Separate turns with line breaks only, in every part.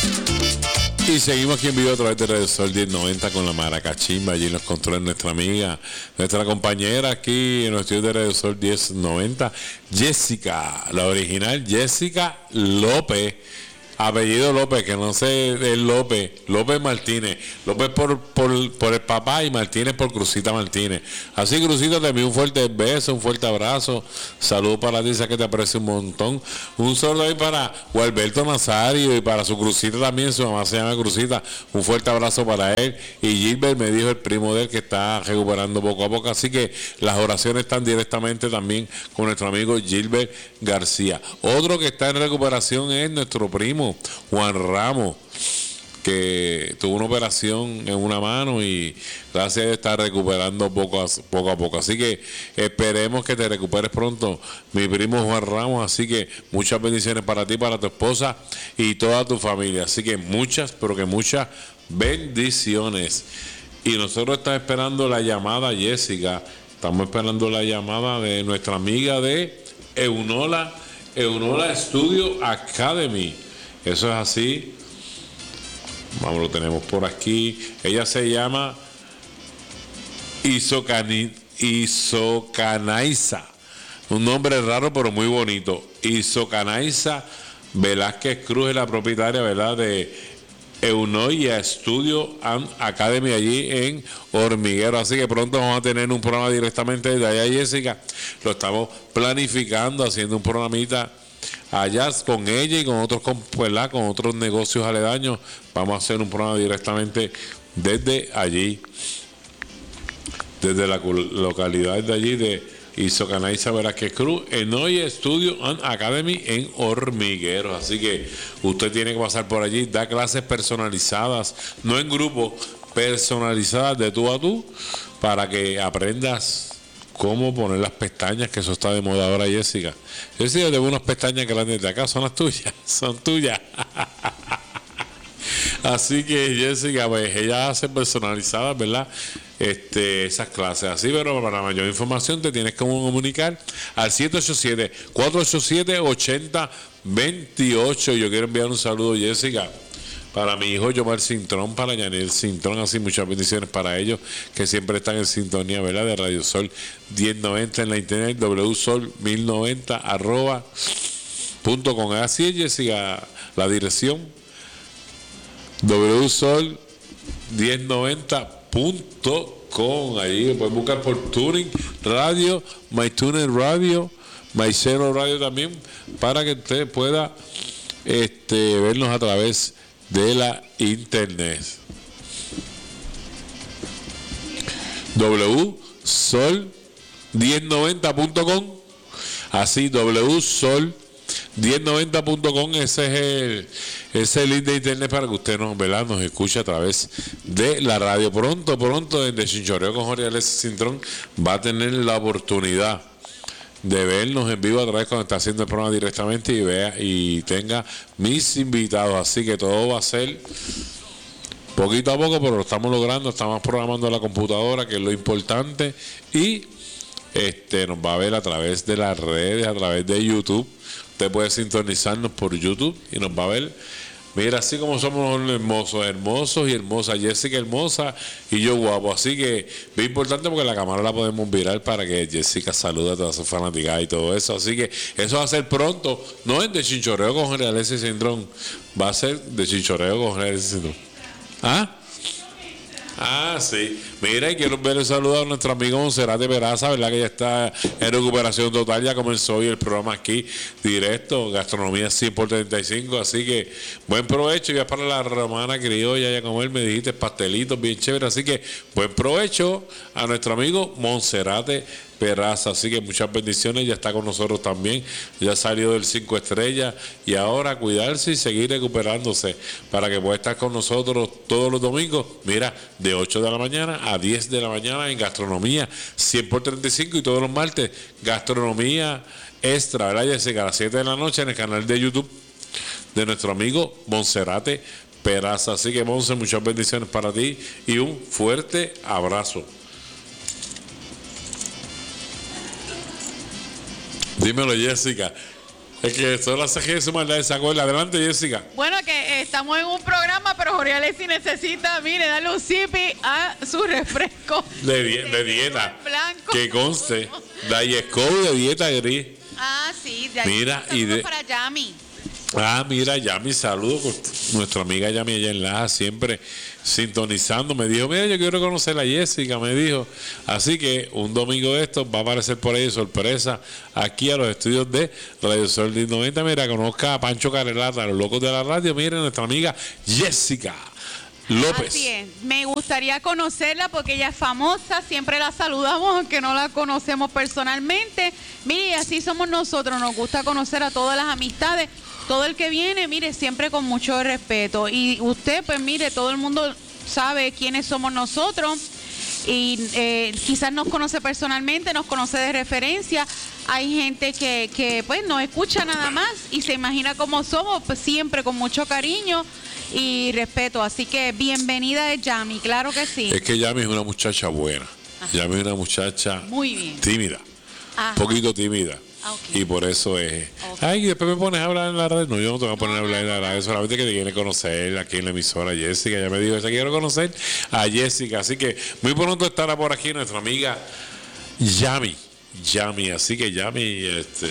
Y seguimos aquí en vivo a través de Radio Sol 1090 con la Maracachimba. Allí nos controla nuestra amiga, nuestra compañera aquí en los estudios de Radio Sol 1090, Jessica, la original Jessica López. Apellido López, que no sé el López Martínez. López por el papá y Martínez por Crucita Martínez. Así, Crucita, te envío un fuerte beso, un fuerte abrazo. Saludos para ti, sé que te aprecio un montón. Un saludo ahí para Gualberto Nazario y para su Crucita también, su mamá se llama Crucita. Un fuerte abrazo para él. Y Gilbert me dijo, el primo de él, que está recuperando poco a poco. Así que las oraciones están directamente también con nuestro amigo Gilbert García. Otro que está en recuperación es nuestro primo Juan Ramos, que tuvo una operación en una mano y gracias a Dios está recuperando poco a poco. Así que esperemos que te recuperes pronto, mi primo Juan Ramos. Así que muchas bendiciones para ti, para tu esposa y toda tu familia. Así que muchas, pero que muchas bendiciones. Y nosotros estamos esperando la llamada, Jessica. Estamos esperando la llamada de nuestra amiga de Eunola Studio Academy. Eso es así. Vamos, lo tenemos por aquí. Ella se llama Isocanaiza. Un nombre raro pero muy bonito. Isocanaiza Velázquez Cruz es la propietaria, ¿verdad?, de Eunola Studio Academy allí en Hormiguero. Así que pronto vamos a tener un programa directamente desde allá, Jessica. Lo estamos planificando, haciendo un programita allá con ella y con otros, con otros negocios aledaños. Vamos a hacer un programa directamente desde allí, desde la localidad de allí de Isocanaiza Velázquez Cruz, Eunola Studio Academy en Hormigueros. Así que usted tiene que pasar por allí, da clases personalizadas, no en grupo, personalizadas de tú a tú, para que aprendas cómo poner las pestañas, que eso está de moda ahora, Jessica. Jessica, tengo unas pestañas grandes de acá, son las tuyas, son tuyas. Así que, Jessica, pues ella hace personalizadas, ¿verdad?, esas clases así. Pero para mayor información te tienes que comunicar al 787-487-8028. Yo quiero enviar un saludo, Jessica, para mi hijo Yomar Cintrón, para Yanel Cintrón, así muchas bendiciones para ellos, que siempre están en sintonía, ¿verdad?, de Radio Sol 1090 en la internet, wsol1090@.com. Así es, Jessica, la dirección wsol1090.com. Ahí pueden buscar por Tuning Radio, MyTuner Radio, MyCero Radio también, para que usted pueda vernos a través de la internet. wsol1090.com. así, wsol1090.com. ese es el link de internet para que usted nos escuche a través de la radio. Pronto desde Chinchorreo con Jorge Alexis Cintrón va a tener la oportunidad de vernos en vivo a través cuando está haciendo el programa directamente y vea y tenga mis invitados. Así que todo va a ser poquito a poco, pero lo estamos logrando. Estamos programando la computadora, que es lo importante, y nos va a ver a través de las redes, a través de YouTube. Usted puede sintonizarnos por YouTube y nos va a ver. Mira, así como somos hermosos y hermosas, Jessica hermosa y yo guapo. Así que es importante porque la cámara la podemos virar para que Jessica salude a todas sus fanáticas y todo eso. Así que eso va a ser pronto. No es de Chinchorreo con Jorge Alexis Cintrón, va a ser de Chinchorreo con Jorge Alexis Cintrón. Sí. Mira, y quiero ver el saludo a nuestro amigo Monserrate Peraza, ¿verdad?, que ya está en recuperación total. Ya comenzó hoy el programa aquí directo, Gastronomía 100 por 35. Así que buen provecho. Ya para la romana criolla, ya comer, me dijiste pastelitos bien chéveres. Así que buen provecho a nuestro amigo Monserrate Peraza. Así que muchas bendiciones. Ya está con nosotros también, ya salió del 5 estrellas y ahora cuidarse y seguir recuperándose para que pueda estar con nosotros todos los domingos. Mira, de 8 de la mañana a 10 de la mañana en Gastronomía 100 por 35, y todos los martes Gastronomía Extra, ¿verdad, Jessica?, a las 7 de la noche en el canal de YouTube de nuestro amigo Monserrate Peraza. Así que, Monse, muchas bendiciones para ti y un fuerte abrazo. Dímelo, Jessica. Es que solo hace que su maldad se acuerda. Adelante, Jessica.
Bueno, que estamos en un programa, pero Jorge Alexis necesita, mire, darle un sipi a su refresco.
De dieta.
Blanco.
Que conste. Diet Coke de dieta gris.
Ah, sí, de ahí.
Mira, y de...
para Yami.
Mira, Yami, saludo con nuestra amiga Yami allá en Laja, siempre sintonizando. Me dijo, mira, yo quiero conocer a Jessica, me dijo. Así que un domingo de estos va a aparecer por ahí sorpresa aquí a los estudios de Radio Sol 1090. Mira, conozca a Pancho Carelata, los locos de la radio. Mira, nuestra amiga Jessica López.
Así es, me gustaría conocerla porque ella es famosa, siempre la saludamos aunque no la conocemos personalmente. Mire, así somos nosotros, nos gusta conocer a todas las amistades. Todo el que viene, mire, siempre con mucho respeto. Y usted, pues mire, todo el mundo sabe quiénes somos nosotros. Y quizás nos conoce personalmente, nos conoce de referencia. Hay gente que pues nos escucha nada más y se imagina cómo somos, pues siempre con mucho cariño y respeto. Así que bienvenida de Yami, claro que sí.
Es que Yami es una muchacha buena.
Ajá.
Yami es una muchacha
Muy bien.
tímida.
Ajá.
Un poquito tímida.
Okay.
Y por eso es.
Okay.
Ay, después me pones a hablar en la radio. No, yo no te voy a poner a hablar en la radio. Solamente que te quiere conocer aquí en la emisora Jessica. Ya me dijo, quiero conocer a Jessica. Así que muy pronto estará por aquí nuestra amiga Yami. Así que Yami,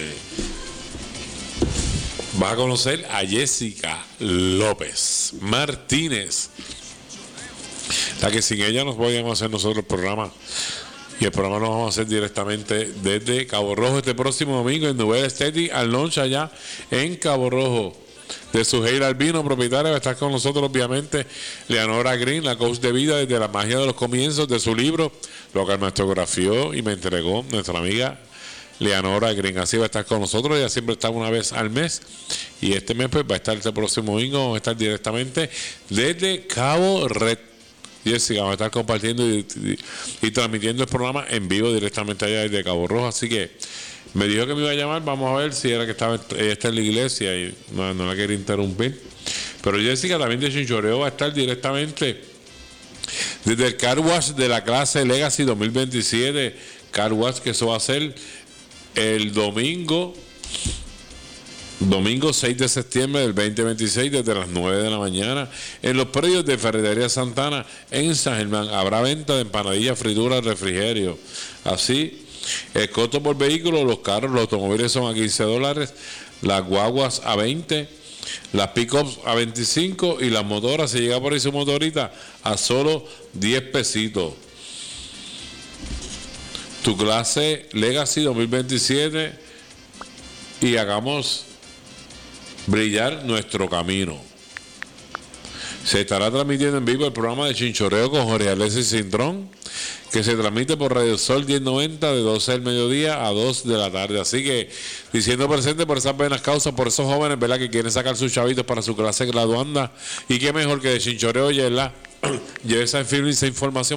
vas a conocer a Jessica López Martínez. La que sin ella nos podíamos hacer nosotros el programa. Y el programa lo vamos a hacer directamente desde Cabo Rojo este próximo domingo en Nubel Aesthetic al lunch allá en Cabo Rojo. De Suheil Albino, propietaria, va a estar con nosotros obviamente Leonora Green, la coach de vida desde la magia de los comienzos de su libro, lo que me autografió y me entregó nuestra amiga Leonora Green. Así va a estar con nosotros, ella siempre está una vez al mes y este mes pues va a estar este próximo domingo, vamos a estar directamente desde Cabo Red. Jessica va a estar compartiendo y transmitiendo el programa en vivo directamente allá desde Cabo Rojo. Así que me dijo que me iba a llamar. Vamos a ver si era que ella está en la iglesia y no la quería interrumpir. Pero Jessica también de Chinchoreo va a estar directamente desde el Car Wash de la clase Legacy 2027. Car Wash, que eso va a ser el domingo 6 de septiembre del 2026 desde las 9 de la mañana en los predios de Ferretería Santana en San Germán. Habrá venta de empanadillas, frituras, refrigerio. Así, el costo por vehículo, los carros, los automóviles son a $15, las guaguas a 20, las pick-ups a 25 y las motoras, si llega por ahí su motorita, a solo 10 pesitos. Tu clase Legacy 2027 y hagamos brillar nuestro camino. Se estará transmitiendo en vivo el programa de Chinchoreo con Jorge Alexis Cintrón, que se transmite por Radio Sol 1090 de 12 del mediodía a 2 de la tarde. Así que diciendo presente por esas buenas causas, por esos jóvenes, ¿verdad?, que quieren sacar sus chavitos para su clase graduanda. Y qué mejor que de Chinchoreo lleve esa información,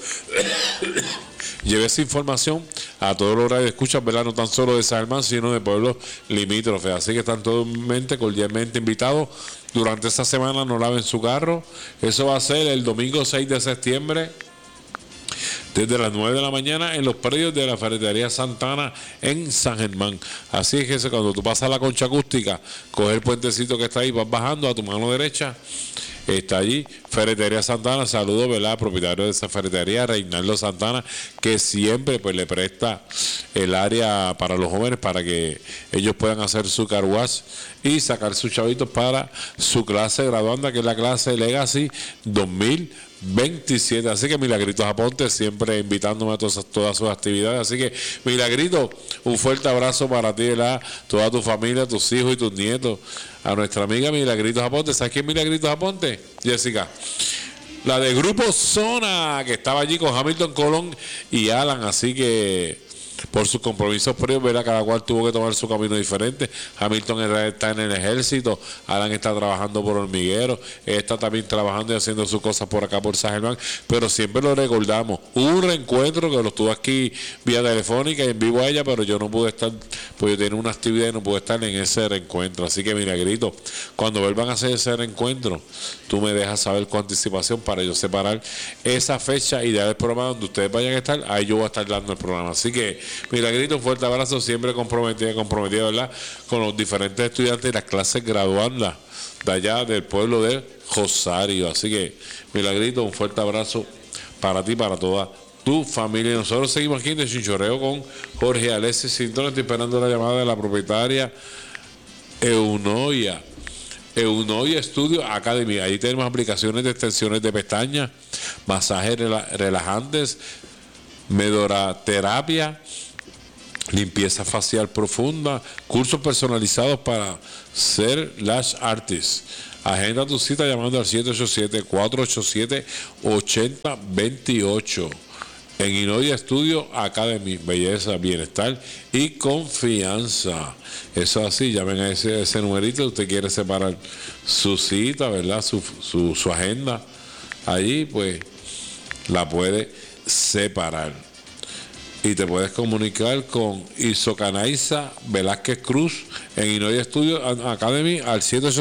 lleve esa información a todos los radioescuchas, ¿verdad?, no tan solo de San Germán, sino de pueblos limítrofes. Así que están todos cordialmente invitados. Durante esta semana no laven su carro. Eso va a ser el domingo 6 de septiembre desde las 9 de la mañana en los predios de la Ferretería Santana en San Germán. Así es que cuando tú pasas la concha acústica, coge el puentecito que está ahí, vas bajando a tu mano derecha, está allí Ferretería Santana. Saludos, ¿verdad?, propietario de esa ferretería, Reinaldo Santana, que siempre pues le presta el área para los jóvenes para que ellos puedan hacer su car wash y sacar sus chavitos para su clase graduanda, que es la clase Legacy 2027. Así que Milagritos Aponte siempre invitándome a todas sus actividades. Así que Milagrito, un fuerte abrazo para ti, ¿verdad?, toda tu familia, tus hijos y tus nietos. A nuestra amiga Milagritos Aponte. ¿Sabes quién es Milagritos Aponte? Jessica, la de Grupo Zona, que estaba allí con Hamilton Colón y Alan. Así que por sus compromisos previos, ¿verdad?, cada cual tuvo que tomar su camino diferente. Hamilton está en el ejército, Alan está trabajando por hormiguero, está también trabajando y haciendo sus cosas por acá por San Germán, pero siempre lo recordamos. Hubo un reencuentro que lo estuvo aquí vía telefónica y en vivo a ella, pero yo no pude estar, pues yo tenía una actividad y no pude estar en ese reencuentro. Así que Milagrito, cuando vuelvan a hacer ese reencuentro, tú me dejas saber con anticipación para yo separar esa fecha y dar el programa donde ustedes vayan a estar. Ahí yo voy a estar dando el programa. Así que Milagrito, un fuerte abrazo, siempre comprometida, ¿verdad? Con los diferentes estudiantes y las clases graduandas de allá del pueblo de Rosario. Así que, Milagrito, un fuerte abrazo para ti, para toda tu familia. Nosotros seguimos aquí de Chinchorreo con Jorge Alexis Cintrón. Estoy esperando la llamada de la propietaria Eunoia Studio Academy. Ahí tenemos aplicaciones de extensiones de pestañas, masajes relajantes, medoraterapia, limpieza facial profunda, cursos personalizados para ser lash artist. Agenda tu cita llamando al 787-487-8028. En Eunoia Studio Academy, belleza, bienestar y confianza. Eso es así, llamen a ese numerito. Usted quiere separar su cita, ¿verdad? Su agenda. Allí, pues, la puede separar. Y te puedes comunicar con Isocanaiza Velázquez Cruz en Eunoia Studio Academy al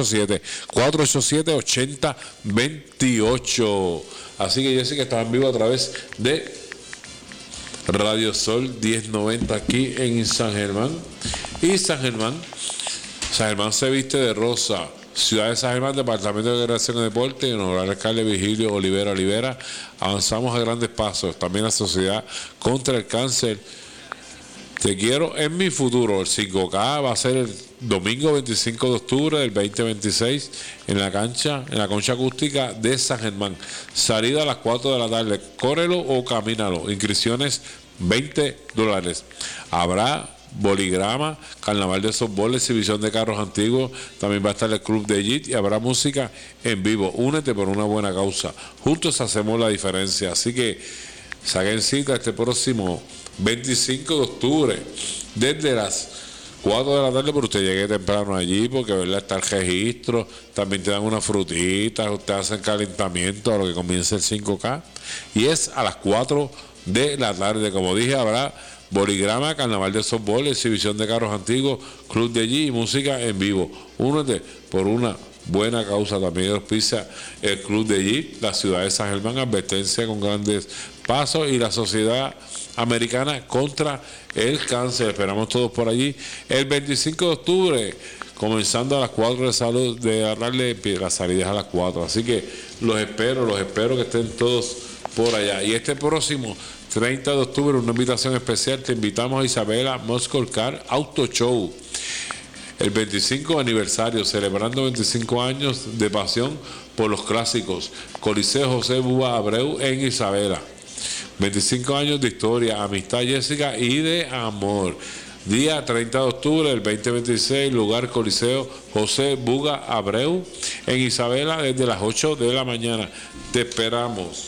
787-487-8028. Así que Jessica, estaba en vivo a través de Radio Sol 1090 aquí en San Germán. Y San Germán se viste de rosa. Ciudad de San Germán, Departamento de Recreación y Deporte, en honor al alcalde Virgilio Olivera. Avanzamos a grandes pasos. También la Sociedad contra el Cáncer. Te quiero en mi futuro. El 5K va a ser el domingo 25 de octubre del 2026 en la concha acústica de San Germán. Salida a las 4 de la tarde. Córrelo o camínalo. Inscripciones $20. Habrá boligrama, carnaval de softball, exhibición de carros antiguos. También va a estar el club de JIT y habrá música en vivo. Únete por una buena causa. Juntos hacemos la diferencia. Así que saquen cita este próximo 25 de octubre desde las 4 de la tarde, pero usted llegue temprano allí porque, ¿verdad?, está el registro. También te dan unas frutitas, usted hace calentamiento a lo que comienza el 5K y es a las 4 de la tarde. Como dije, habrá boligrama, carnaval de softball, exhibición de carros antiguos, club de allí y música en vivo. Únete por una buena causa. También auspicia el club de allí, la ciudad de San Germán, advertencia con grandes pasos, y la Sociedad Americana contra el Cáncer. Esperamos todos por allí el 25 de octubre, comenzando a las 4 de salud, de darle las salidas a las 4. Así que los espero que estén todos por allá. Y este próximo 30 de octubre, una invitación especial, te invitamos a Isabela Muscle Car Auto Show. El 25 aniversario, celebrando 25 años de pasión por los clásicos. Coliseo José Buga Abreu en Isabela. 25 años de historia, amistad, Jessica, y de amor. Día 30 de octubre del 2026, lugar Coliseo José Buga Abreu en Isabela desde las 8 de la mañana. Te esperamos.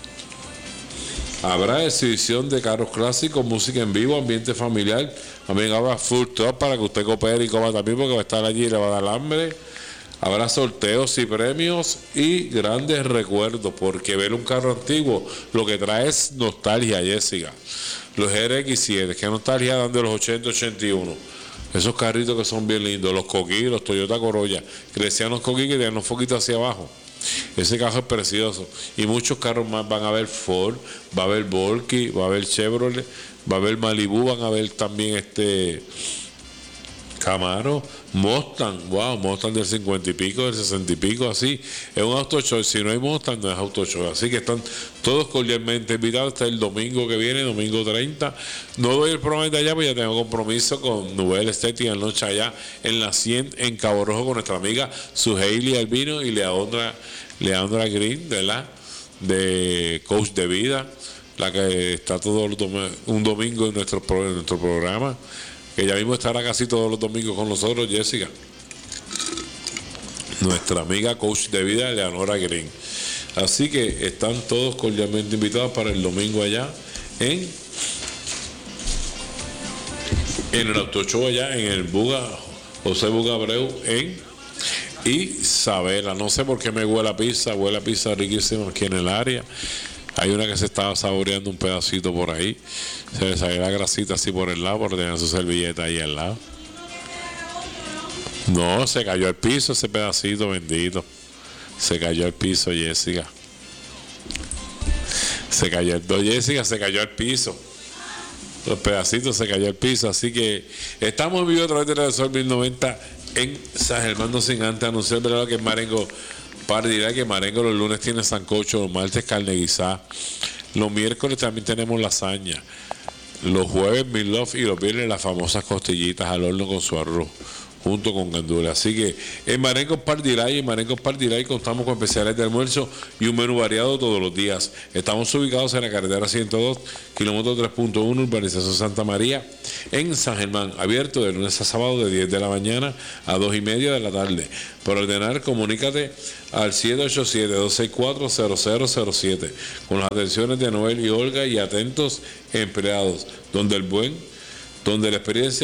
Habrá exhibición de carros clásicos, música en vivo, ambiente familiar. También habrá food truck para que usted coopere y coma también, porque va a estar allí y le va a dar hambre. Habrá sorteos y premios y grandes recuerdos, porque ver un carro antiguo lo que trae es nostalgia, Jessica. Los RX7, que nostalgia dan de los 80, 81. Esos carritos que son bien lindos, los Coquí, los Toyota Corolla, que decían los Coquí que tenían los foquitos hacia abajo. Ese carro es precioso. Y muchos carros más. Van a haber Ford, va a haber Volky, va a haber Chevrolet, va a haber Malibu, van a haber también Camaro, Mustang, Mustang del 50 y pico, del 60 y pico, así. Es un auto show. Si no hay Mustang, no es auto show. Así que están todos cordialmente invitados hasta el domingo que viene, domingo 30. No doy el programa de allá, porque ya tengo compromiso con Nubel Estética en noche allá en la 100 en Cabo Rojo con nuestra amiga Suheili Albino y Leandra Green, ¿verdad?, de Coach de Vida, la que está un domingo en nuestro programa, que ya mismo estará casi todos los domingos con nosotros, Jessica. Nuestra amiga Coach de Vida, Leandra Green. Así que están todos cordialmente invitados para el domingo allá en el auto show allá en el José Buga Abreu en Isabela. No sé por qué me huele a pizza riquísima aquí en el área. Hay una que se estaba saboreando un pedacito por ahí. Se le sale la grasita así por el lado, porque tenía su servilleta ahí al lado. No, se cayó al piso ese pedacito, bendito. Se cayó al piso, Jessica. Se cayó al piso. los pedacitos, se cayó el piso. Así que estamos en vivo a través de Radio Sol 1090 en San Germán, no sin antes anunciar, ¿verdad?, que Marengo dirá que Marengo los lunes tiene sancocho, los martes carne guisada, los miércoles también tenemos lasaña, los jueves meatloaf y los viernes las famosas costillitas al horno con su arroz junto con gandules. Así que en Marengo Pardiray contamos con especiales de almuerzo y un menú variado todos los días. Estamos ubicados en la carretera 102, kilómetro 3.1, urbanización Santa María, en San Germán, abierto de lunes a sábado de 10 de la mañana a 2:30 de la tarde. Para ordenar, comunícate al 787-264-0007 con las atenciones de Noel y Olga y atentos empleados, donde la experiencia